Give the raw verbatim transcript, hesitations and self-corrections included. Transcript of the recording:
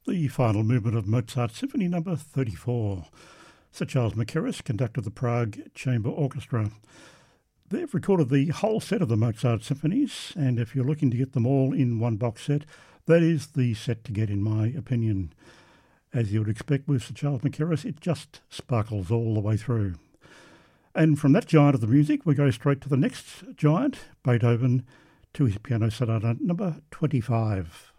The final movement of Mozart Symphony Number thirty-four. Sir Charles Mackerras conducted the Prague Chamber Orchestra. They've recorded the whole set of the Mozart symphonies, and if you're looking to get them all in one box set, that is the set to get, in my opinion. As you would expect with Sir Charles Mackerras, it just sparkles all the way through. And from that giant of the music, we go straight to the next giant, Beethoven, to his Piano Sonata Number twenty-five.